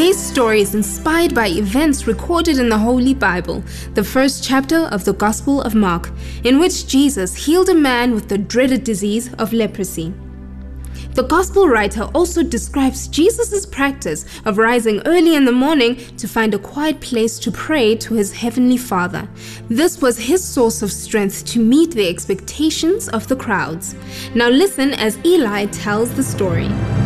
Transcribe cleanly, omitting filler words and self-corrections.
Today's story is inspired by events recorded in the Holy Bible, the first chapter of the Gospel of Mark, in which Jesus healed a man with the dreaded disease of leprosy. The Gospel writer also describes Jesus' practice of rising early in the morning to find a quiet place to pray to his heavenly Father. This was his source of strength to meet the expectations of the crowds. Now listen as Eli tells the story.